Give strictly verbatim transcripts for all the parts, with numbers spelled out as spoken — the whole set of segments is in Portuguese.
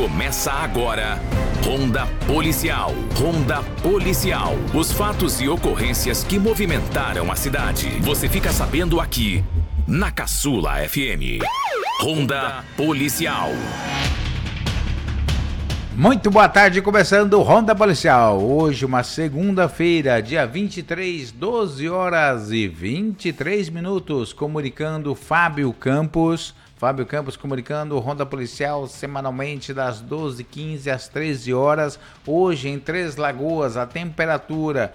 Começa agora, Ronda Policial. Ronda Policial. Os fatos e ocorrências que movimentaram a cidade. Você fica sabendo aqui, na Caçula F M. Ronda Policial. Muito boa tarde, começando o Ronda Policial. Hoje, uma segunda-feira, dia vinte e três, doze horas e vinte e três minutos. Comunicando Fábio Campos. Fábio Campos comunicando o Ronda Policial semanalmente das doze e quinze às treze horas. Hoje em Três Lagoas, a temperatura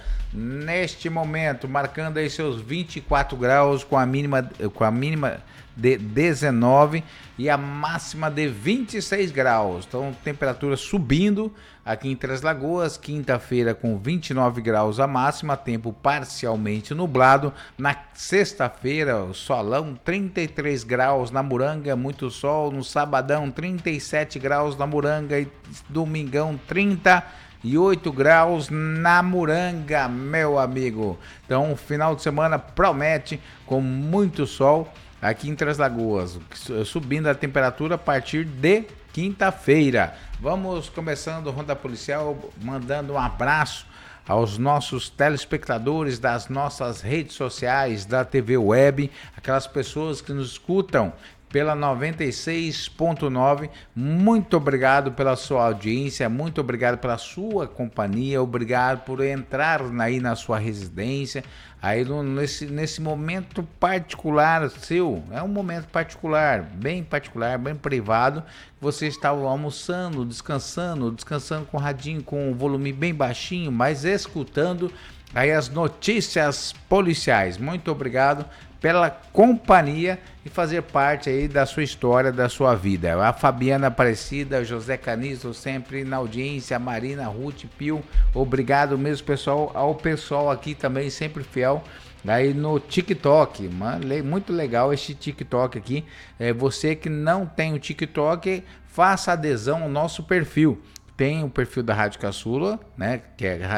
neste momento marcando aí seus vinte e quatro graus com a mínima, com a mínima de dezenove e a máxima de vinte e seis graus. Então, temperatura subindo aqui em Três Lagoas. Quinta-feira com vinte e nove graus a máxima, tempo parcialmente nublado. Na sexta-feira, o solão, trinta e três graus na Muranga, muito sol. No sabadão, trinta e sete graus na Muranga e domingão, trinta e oito graus na Muranga, meu amigo. Então, o final de semana promete com muito sol aqui em Três Lagoas, subindo a temperatura a partir de quinta-feira. Vamos começando o Ronda Policial, mandando um abraço aos nossos telespectadores das nossas redes sociais, da T V Web, aquelas pessoas que nos escutam pela noventa e seis ponto nove, muito obrigado pela sua audiência, muito obrigado pela sua companhia, obrigado por entrar aí na sua residência, aí no, nesse, nesse momento particular seu, é um momento particular, bem particular, bem privado, você está almoçando, descansando, descansando com o radinho, com o volume bem baixinho, mas escutando aí as notícias policiais. Muito obrigado pela companhia e fazer parte aí da sua história, da sua vida. A Fabiana Aparecida, José Canizo sempre na audiência, a Marina, Ruth, Pio, obrigado mesmo, pessoal, ao pessoal aqui também sempre fiel aí no TikTok, mano, muito legal este TikTok aqui. É, você que não tem o TikTok, faça adesão ao nosso perfil. Tem o perfil da Rádio Caçula, né, que é